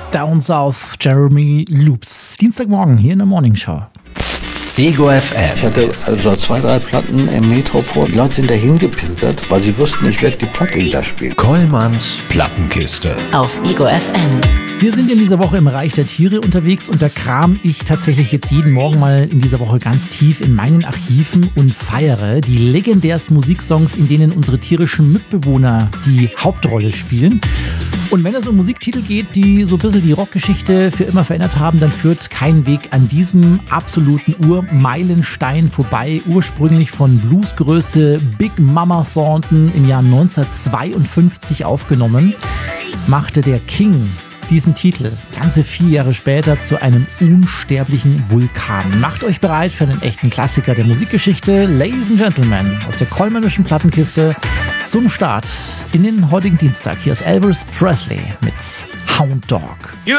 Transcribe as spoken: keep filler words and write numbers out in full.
Down South, Jeremy Loops. Dienstagmorgen hier in der Morning Show. Ego F M. Ich hatte also zwei, drei Platten im Metropol. Die Leute sind dahin gepimpert, weil sie wussten, ich werde die Platte wieder spielen. Kollmanns Plattenkiste. Auf Ego F M. Wir sind in dieser Woche im Reich der Tiere unterwegs und da kram ich tatsächlich jetzt jeden Morgen mal in dieser Woche ganz tief in meinen Archiven und feiere die legendärsten Musiksongs, in denen unsere tierischen Mitbewohner die Hauptrolle spielen. Und wenn es um Musiktitel geht, die so ein bisschen die Rockgeschichte für immer verändert haben, dann führt kein Weg an diesem absoluten Urmeilenstein vorbei. Ursprünglich von Bluesgröße Big Mama Thornton im Jahr neunzehnhundertzweiundfünfzig aufgenommen, machte der King diesen Titel ganze vier Jahre später zu einem unsterblichen Vulkan. Macht euch bereit für einen echten Klassiker der Musikgeschichte. Ladies and Gentlemen, aus der Kollmannischen Plattenkiste zum Start in den heutigen Dienstag. Hier ist Elvis Presley mit Hound Dog. You